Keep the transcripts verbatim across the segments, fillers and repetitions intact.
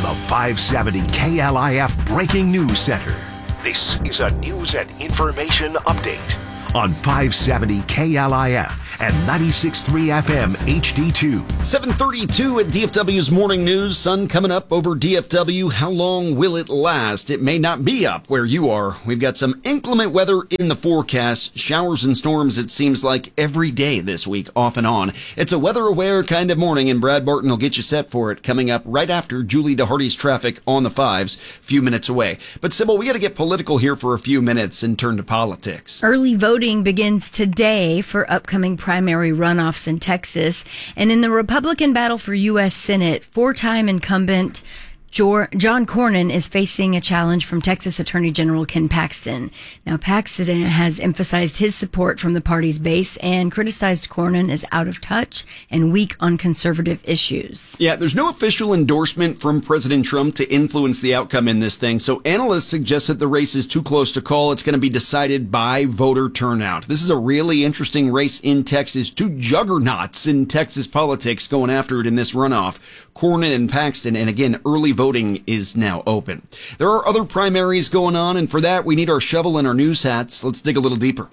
the five seventy K L I F Breaking News Center. This is a news and information update on five seventy K L I F and ninety-six point three F M H D two. seven thirty-two at D F W's Morning News. Sun coming up over D F W. How long will it last? It may not be up where you are. We've got some inclement weather in the forecast. Showers and storms, it seems like, every day this week, off and on. It's a weather-aware kind of morning, and Brad Barton will get you set for it coming up right after Julie DeHardy's traffic on the fives, a few minutes away. But, Sybil, we got to get political here for a few minutes and turn to politics. Early voting begins today for upcoming primary runoffs in Texas. And in the Republican battle for U S Senate, four-time incumbent John Cornyn is facing a challenge from Texas Attorney General Ken Paxton. Now, Paxton has emphasized his support from the party's base and criticized Cornyn as out of touch and weak on conservative issues. Yeah, there's no official endorsement from President Trump to influence the outcome in this thing, so analysts suggest that the race is too close to call. It's going to be decided by voter turnout. This is a really interesting race in Texas. Two juggernauts in Texas politics going after it in this runoff. Cornyn and Paxton, and again, early voting is now open. There are other primaries going on, and for that, we need our shovel and our news hats. Let's dig a little deeper.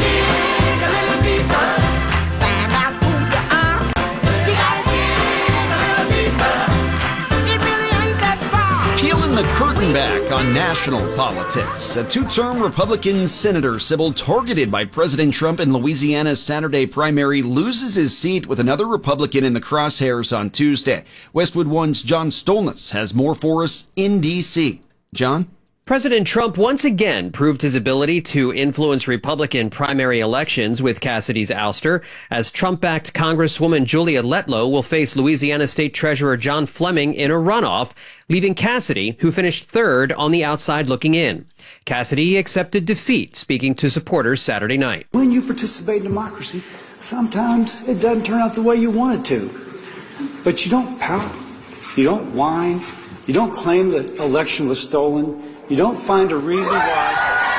Peeling the curtain back on national politics. A two-term Republican senator, Sybil, targeted by President Trump in Louisiana's Saturday primary, loses his seat with another Republican in the crosshairs on Tuesday. Westwood One's John Stolnis has more for us in D C. John? President Trump once again proved his ability to influence Republican primary elections with Cassidy's ouster, as Trump-backed Congresswoman Julia Letlow will face Louisiana State Treasurer John Fleming in a runoff, leaving Cassidy, who finished third, on the outside looking in. Cassidy accepted defeat, speaking to supporters Saturday night. When you participate in democracy, sometimes it doesn't turn out the way you want it to. But you don't pout, you don't whine, you don't claim the election was stolen. You don't find a reason why.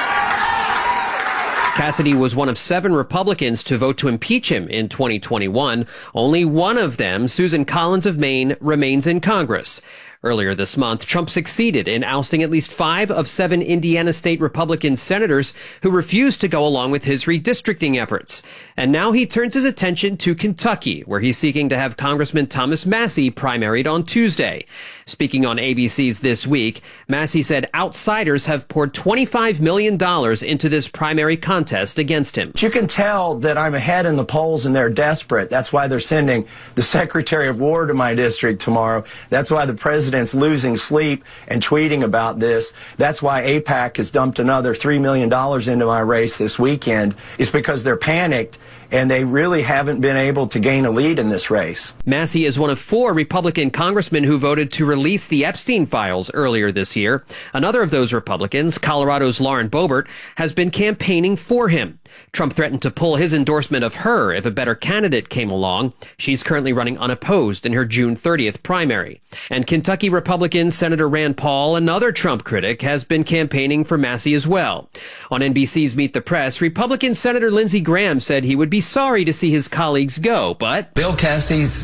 Cassidy was one of seven Republicans to vote to impeach him in twenty twenty-one. Only one of them, Susan Collins of Maine, remains in Congress. Earlier this month, Trump succeeded in ousting at least five of seven Indiana state Republican senators who refused to go along with his redistricting efforts. And now he turns his attention to Kentucky, where he's seeking to have Congressman Thomas Massie primaried on Tuesday. Speaking on A B C's This Week, Massie said outsiders have poured twenty-five million dollars into this primary contest against him. You can tell that I'm ahead in the polls and they're desperate. That's why they're sending the Secretary of War to my district tomorrow. That's why the president President's losing sleep and tweeting about this. That's why AIPAC has dumped another three million dollars into my race this weekend. It's because they're panicked and they really haven't been able to gain a lead in this race. Massie is one of four Republican congressmen who voted to release the Epstein files earlier this year. Another of those Republicans, Colorado's Lauren Boebert, has been campaigning for him. Trump threatened to pull his endorsement of her if a better candidate came along. She's currently running unopposed in her June thirtieth primary. And Kentucky Republican Senator Rand Paul, another Trump critic, has been campaigning for Massie as well. On N B C's Meet the Press, Republican Senator Lindsey Graham said he would be sorry to see his colleagues go, but Bill Cassie's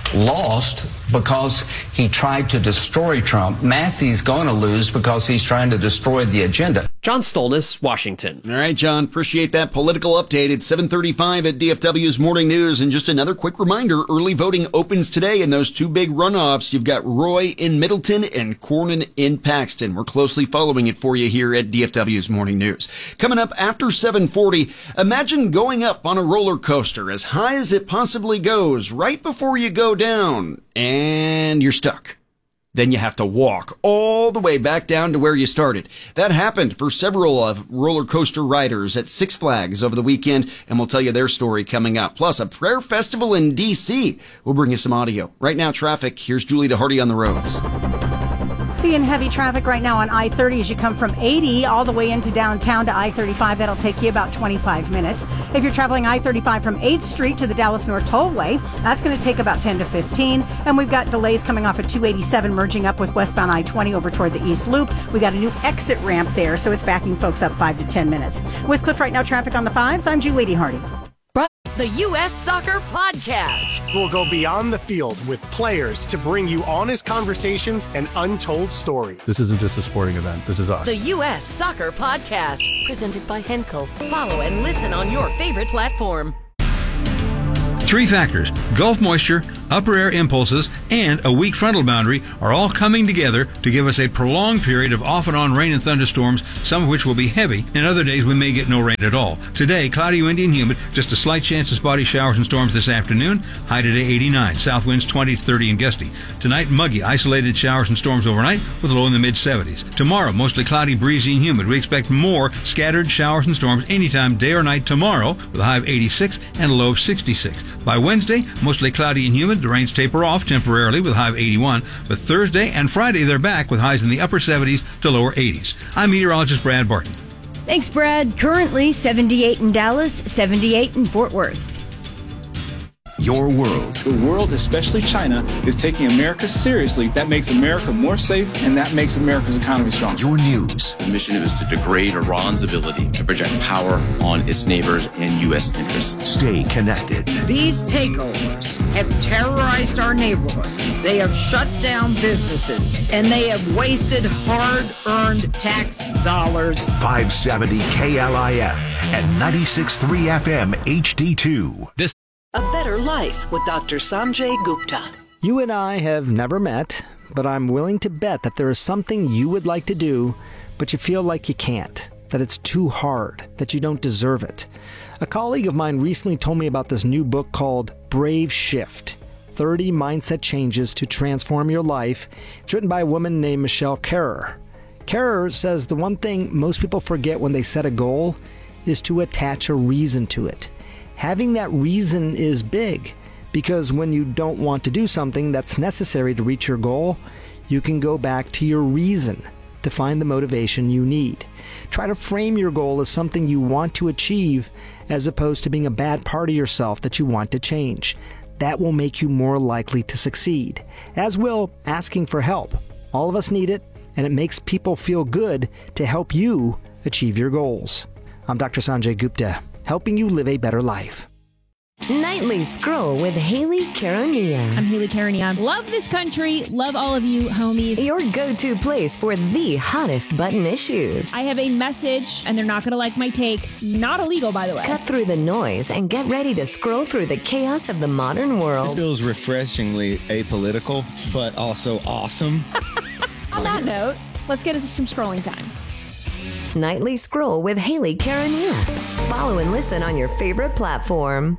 lost because he tried to destroy Trump. Massie's going to lose because he's trying to destroy the agenda. John Stolnis, Washington. All right, John, appreciate that political update. It's seven thirty-five at D F W's Morning News. And just another quick reminder, early voting opens today in those two big runoffs. You've got Roy in Middleton and Cornyn in Paxton. We're closely following it for you here at D F W's Morning News. Coming up after seven forty, imagine going up on a roller coaster as high as it possibly goes right before you go down, and you're stuck. Then you have to walk all the way back down to where you started. That happened for several of roller coaster riders at Six Flags over the weekend, and we'll tell you their story coming up. Plus, a prayer festival in D C. We'll bring you some audio. Right now, traffic. Here's Julie DeHardy on the roads. Seeing heavy traffic right now on I thirty as you come from eighty all the way into downtown to I thirty-five. That'll take you about twenty-five minutes. If you're traveling I thirty-five from eighth Street to the Dallas North Tollway, that's going to take about ten to fifteen. And we've got delays coming off at two eighty-seven, merging up with westbound I twenty over toward the East Loop. We got a new exit ramp there, so it's backing folks up five to ten minutes. With Cliff Right Now traffic on the fives, I'm Julie DeHardy. the U S Soccer Podcast. We'll go beyond the field with players to bring you honest conversations and untold stories. This isn't just a sporting event. This is us. The U S Soccer Podcast, presented by Henkel. Follow and listen on your favorite platform. Three factors, Gulf moisture, upper air impulses, and a weak frontal boundary are all coming together to give us a prolonged period of off and on rain and thunderstorms, some of which will be heavy, and other days we may get no rain at all. Today, cloudy, windy, and humid, just a slight chance of spotty showers and storms this afternoon, high today eighty-nine, south winds twenty to thirty and gusty. Tonight, muggy, isolated showers and storms overnight with a low in the mid seventies. Tomorrow, mostly cloudy, breezy, and humid. We expect more scattered showers and storms anytime, day or night tomorrow, with a high of eighty-six and a low of sixty-six. By Wednesday, mostly cloudy and humid. The rains taper off temporarily with a high of eighty-one. But Thursday and Friday, they're back with highs in the upper seventies to lower eighties. I'm meteorologist Brad Barton. Thanks, Brad. Currently seventy-eight in Dallas, seventy-eight in Fort Worth. Your world. The world, especially China, is taking America seriously. That makes America more safe, and that makes America's economy stronger. Your news. The mission is to degrade Iran's ability to project power on its neighbors and U S interests. Stay connected. These takeovers have terrorized our neighborhoods. They have shut down businesses, and they have wasted hard-earned tax dollars. five seventy K L I F and ninety-six point three F M H D two. This A Better Life with Doctor Sanjay Gupta. You and I have never met, but I'm willing to bet that there is something you would like to do, but you feel like you can't, that it's too hard, that you don't deserve it. A colleague of mine recently told me about this new book called Brave Shift, thirty Mindset Changes to Transform Your Life. It's written by a woman named Michelle Kerrer. Kerrer says the one thing most people forget when they set a goal is to attach a reason to it. Having that reason is big, because when you don't want to do something that's necessary to reach your goal, you can go back to your reason to find the motivation you need. Try to frame your goal as something you want to achieve, as opposed to being a bad part of yourself that you want to change. That will make you more likely to succeed, as will asking for help. All of us need it, and it makes people feel good to help you achieve your goals. I'm Doctor Sanjay Gupta, helping you live a better life. Nightly Scroll with Haley Caronia. I'm Haley Caronia. Love this country. Love all of you, homies. Your go-to place for the hottest button issues. I have a message, and they're not going to like my take. Not illegal, by the way. Cut through the noise and get ready to scroll through the chaos of the modern world. This feels refreshingly apolitical, but also awesome. On that note, let's get into some scrolling time. Nightly Scroll with Haley Caronia. Follow and listen on your favorite platform.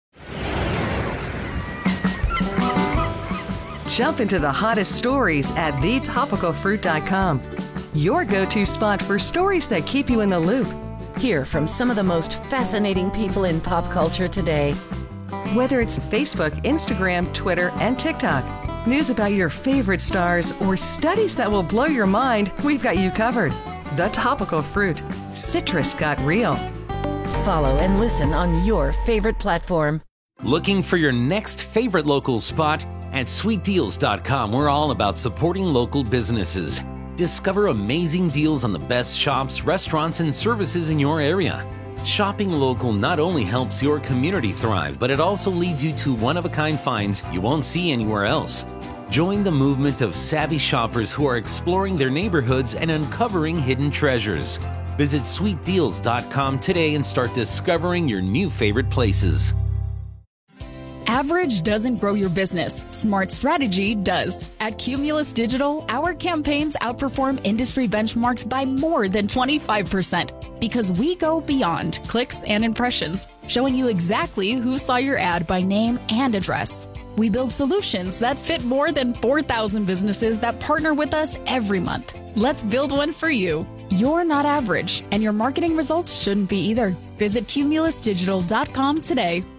Jump into the hottest stories at the topical fruit dot com. Your go-to spot for stories that keep you in the loop. Hear from some of the most fascinating people in pop culture today. Whether it's Facebook, Instagram, Twitter, and TikTok, news about your favorite stars, or studies that will blow your mind, we've got you covered. The Topical Fruit. Citrus got real. Follow and listen on your favorite platform. Looking for your next favorite local spot? At sweet deals dot com, we're all about supporting local businesses. Discover amazing deals on the best shops, restaurants, and services in your area. Shopping local not only helps your community thrive, but it also leads you to one-of-a-kind finds you won't see anywhere else. Join the movement of savvy shoppers who are exploring their neighborhoods and uncovering hidden treasures. Visit sweet deals dot com today and start discovering your new favorite places. Average doesn't grow your business. Smart strategy does. At Cumulus Digital, our campaigns outperform industry benchmarks by more than twenty-five percent because we go beyond clicks and impressions, showing you exactly who saw your ad by name and address. We build solutions that fit more than four thousand businesses that partner with us every month. Let's build one for you. You're not average, and your marketing results shouldn't be either. Visit Cumulus Digital dot com today.